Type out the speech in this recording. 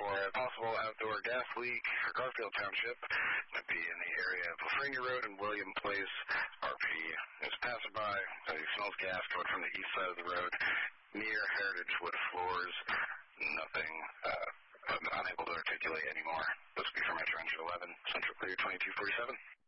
for a possible outdoor gas leak for Garfield Township. It'd be in the area of Lafrenia Road and William Place. RP is passing by. He smells gas coming from the east side of the road near Heritage Wood Floors. Nothing. I'm unable to articulate anymore. This will be for Metro Engine 11, Central Clear 2247.